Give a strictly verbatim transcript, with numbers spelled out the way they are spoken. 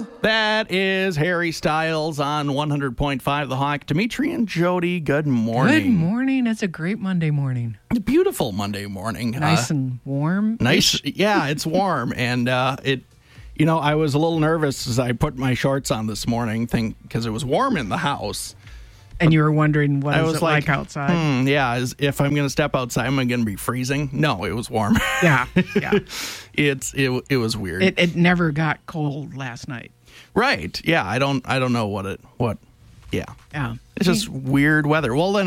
That is Harry Styles on one hundred point five The Hawk. Dimitri and Jody, good morning. Good morning. It's a great Monday morning. A beautiful Monday morning. Nice uh, and warm. Nice. Yeah, it's warm. and uh, it, you know, I was a little nervous as I put my shorts on this morning think because it was warm in the house. And you were wondering what I is was it like, like, outside? Hmm, yeah, is, if I'm going to step outside, am I going to be freezing? No, it was warm. Yeah, yeah. it's it, it was weird. It, it never got cold last night. Right. Yeah, I don't I don't know what it what. Yeah. Yeah. It's just weird weather. Well, then